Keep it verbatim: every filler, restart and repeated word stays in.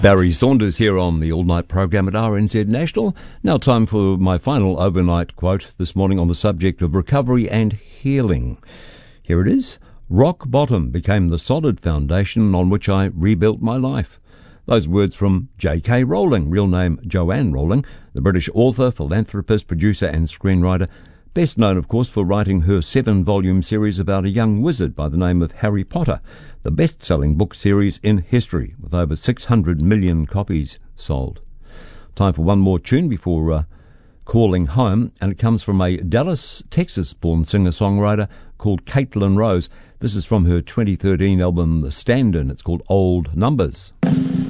Barry Saunders here on the all-night program at R N Z National. Now time for my final overnight quote this morning on the subject of recovery and healing. Here it is. Rock bottom became the solid foundation on which I rebuilt my life. Those words from J K Rowling, real name Joanne Rowling, the British author, philanthropist, producer and screenwriter, best known, of course, for writing her seven-volume series about a young wizard by the name of Harry Potter, the best-selling book series in history, with over six hundred million copies sold. Time for one more tune before uh, calling home, and it comes from a Dallas, Texas-born singer-songwriter called Caitlin Rose. This is from her twenty thirteen album The Stand-In. It's called Old Numbers.